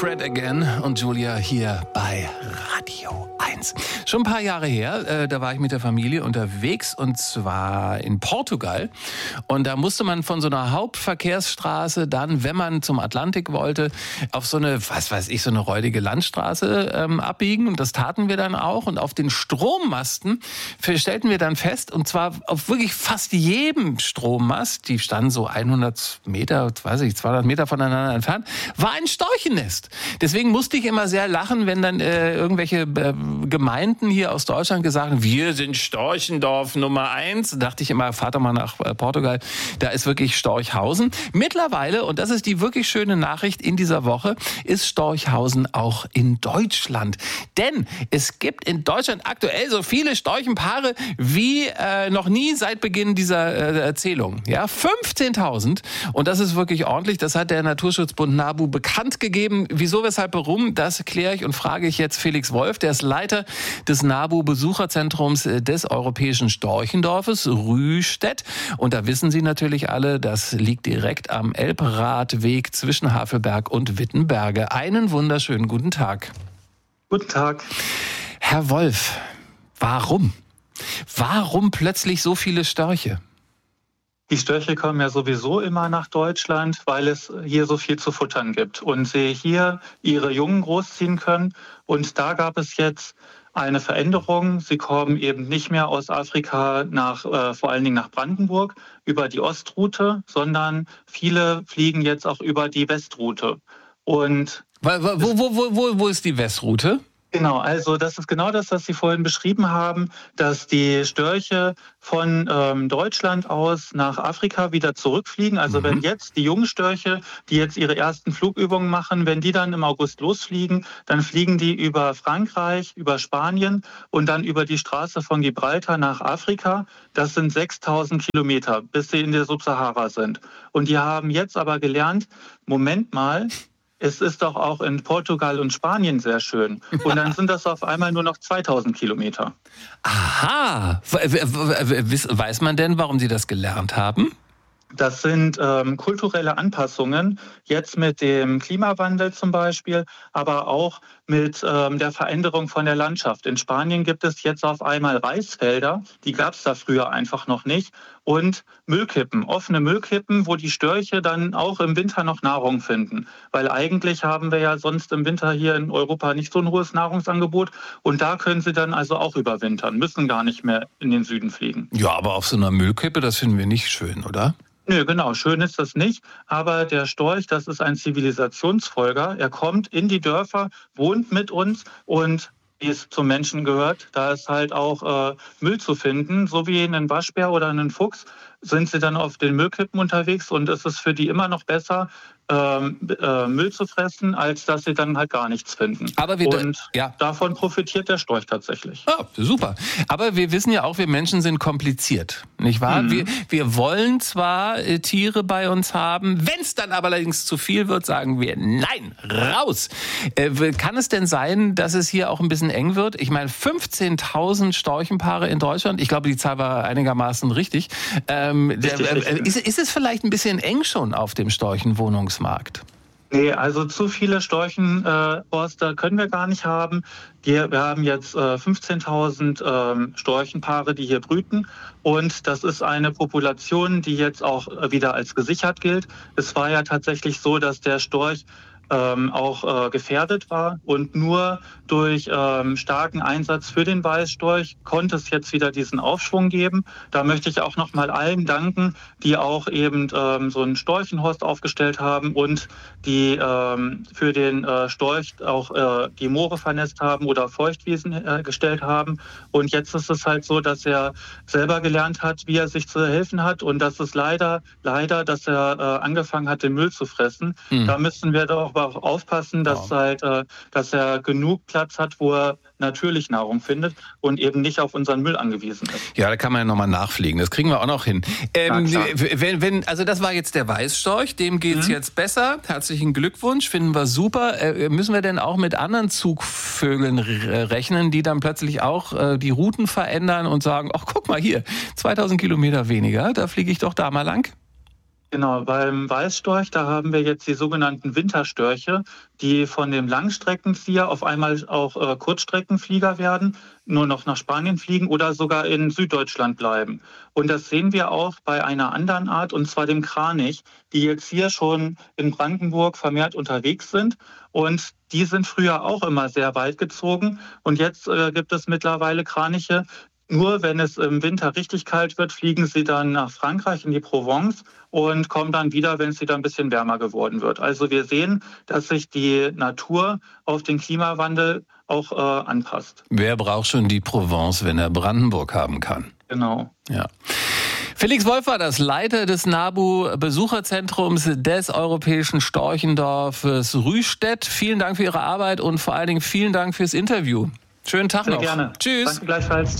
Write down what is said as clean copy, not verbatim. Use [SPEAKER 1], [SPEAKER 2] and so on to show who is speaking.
[SPEAKER 1] Fred Again und Julia hier bei Radio 1. Schon ein paar Jahre her, da war ich mit der Familie unterwegs und zwar in Portugal. Und da musste man von so einer Hauptverkehrsstraße dann, wenn man zum Atlantik wollte, auf so eine, was weiß ich, so eine räudige Landstraße abbiegen. Und das taten wir dann auch. Und auf den Strommasten stellten wir dann fest, und zwar auf wirklich fast jedem Strommast, die standen so 100 Meter, 200 Meter voneinander entfernt, war ein Storchennest. Deswegen musste ich immer sehr lachen, wenn dann irgendwelche Gemeinden hier aus Deutschland gesagt haben, wir sind Storchendorf Nummer 1. Da dachte ich immer, fahrt doch mal nach Portugal, da ist wirklich Storchhausen. Mittlerweile, und das ist die wirklich schöne Nachricht in dieser Woche, ist Storchhausen auch in Deutschland. Denn es gibt in Deutschland aktuell so viele Storchenpaare wie noch nie seit Beginn dieser Erzählung. Ja, 15.000. Und das ist wirklich ordentlich. Das hat der Naturschutzbund NABU bekannt gegeben. Wieso, weshalb, warum? Das kläre ich und frage ich jetzt Felix Wolf. Der ist Leiter des NABU-Besucherzentrums des Europäischen Storchendorfes Rühstedt. Und da wissen Sie natürlich alle, das liegt direkt am Elbradweg zwischen Havelberg und Wittenberge. Einen wunderschönen guten Tag.
[SPEAKER 2] Guten Tag.
[SPEAKER 1] Herr Wolf, warum? Warum plötzlich so viele Störche?
[SPEAKER 2] Die Störche kommen ja sowieso immer nach Deutschland, weil es hier so viel zu futtern gibt und sie hier ihre Jungen großziehen können. Und da gab es jetzt eine Veränderung. Sie kommen eben nicht mehr aus Afrika vor allen Dingen nach Brandenburg über die Ostroute, sondern viele fliegen jetzt auch über die Westroute. Und
[SPEAKER 1] wo ist die Westroute?
[SPEAKER 2] Genau, also das ist genau das, was Sie vorhin beschrieben haben, dass die Störche von Deutschland aus nach Afrika wieder zurückfliegen. Also wenn jetzt die jungen Störche, die jetzt ihre ersten Flugübungen machen, wenn die dann im August losfliegen, dann fliegen die über Frankreich, über Spanien und dann über die Straße von Gibraltar nach Afrika. Das sind 6.000 Kilometer, bis sie in der Subsahara sind. Und die haben jetzt aber gelernt, Moment mal, es ist doch auch in Portugal und Spanien sehr schön. Und dann sind das auf einmal nur noch 2.000 Kilometer.
[SPEAKER 1] Aha. Weiß man denn, warum Sie das gelernt haben?
[SPEAKER 2] Das sind kulturelle Anpassungen, jetzt mit dem Klimawandel zum Beispiel, aber auch mit der Veränderung von der Landschaft. In Spanien gibt es jetzt auf einmal Reisfelder, die gab es da früher einfach noch nicht, und Müllkippen, offene Müllkippen, wo die Störche dann auch im Winter noch Nahrung finden. Weil eigentlich haben wir ja sonst im Winter hier in Europa nicht so ein hohes Nahrungsangebot und da können sie dann also auch überwintern, müssen gar nicht mehr in den Süden fliegen.
[SPEAKER 1] Ja, aber auf so einer Müllkippe, das finden wir nicht schön, oder?
[SPEAKER 2] Nö, genau, schön ist das nicht, aber der Storch, das ist ein Zivilisationsfolger. Er kommt in die Dörfer, wohnt mit uns und wie es zum Menschen gehört, da ist halt auch Müll zu finden, so wie ein Waschbär oder ein Fuchs, sind sie dann auf den Müllkippen unterwegs und es ist für die immer noch besser, Müll zu fressen, als dass sie dann halt gar nichts finden.
[SPEAKER 1] Aber
[SPEAKER 2] davon profitiert der Storch tatsächlich.
[SPEAKER 1] Ah, super. Aber wir wissen ja auch, wir Menschen sind kompliziert, nicht wahr? Wir wollen zwar Tiere bei uns haben, wenn es dann aber allerdings zu viel wird, sagen wir, nein, raus. Kann es denn sein, dass es hier auch ein bisschen eng wird? Ich meine, 15.000 Storchenpaare in Deutschland, ich glaube, die Zahl war einigermaßen richtig. Ist es vielleicht ein bisschen eng schon auf dem Storchenwohnungsmarkt?
[SPEAKER 2] Nee, also zu viele Storchenforster können wir gar nicht haben. Wir haben jetzt 15.000 Storchenpaare, die hier brüten. Und das ist eine Population, die jetzt auch wieder als gesichert gilt. Es war ja tatsächlich so, dass der Storch auch gefährdet war und nur durch starken Einsatz für den Weißstorch konnte es jetzt wieder diesen Aufschwung geben. Da möchte ich auch noch mal allen danken, die auch eben so einen Storchenhorst aufgestellt haben und die für den Storch auch die Moore vernässt haben oder Feuchtwiesen gestellt haben. Und jetzt ist es halt so, dass er selber gelernt hat, wie er sich zu helfen hat und dass es leider, dass er angefangen hat, den Müll zu fressen. Da müssen wir doch auch aufpassen, dass dass er genug Platz hat, wo er natürlich Nahrung findet und eben nicht auf unseren Müll angewiesen ist.
[SPEAKER 1] Ja, da kann man ja nochmal nachfliegen. Das kriegen wir auch noch hin. Also das war jetzt der Weißstorch, dem geht's jetzt besser. Herzlichen Glückwunsch, finden wir super. Müssen wir denn auch mit anderen Zugvögeln rechnen, die dann plötzlich auch die Routen verändern und sagen, ach guck mal hier, 2.000 Kilometer weniger, da fliege ich doch da mal lang?
[SPEAKER 2] Genau, beim Weißstorch, da haben wir jetzt die sogenannten Winterstörche, die von dem Langstreckenzieher auf einmal auch Kurzstreckenflieger werden, nur noch nach Spanien fliegen oder sogar in Süddeutschland bleiben. Und das sehen wir auch bei einer anderen Art, und zwar dem Kranich, die jetzt hier schon in Brandenburg vermehrt unterwegs sind. Und die sind früher auch immer sehr weit gezogen. Und jetzt gibt es mittlerweile Kraniche. Nur wenn es im Winter richtig kalt wird, fliegen sie dann nach Frankreich in die Provence und kommen dann wieder, wenn es wieder ein bisschen wärmer geworden wird. Also wir sehen, dass sich die Natur auf den Klimawandel auch anpasst.
[SPEAKER 1] Wer braucht schon die Provence, wenn er Brandenburg haben kann?
[SPEAKER 2] Genau.
[SPEAKER 1] Ja. Felix Wolf war das Leiter des NABU-Besucherzentrums des Europäischen Storchendorfes Rüstedt. Vielen Dank für Ihre Arbeit und vor allen Dingen vielen Dank fürs Interview. Schönen Tag noch.
[SPEAKER 2] Sehr gerne.
[SPEAKER 1] Tschüss.
[SPEAKER 2] Danke gleichfalls.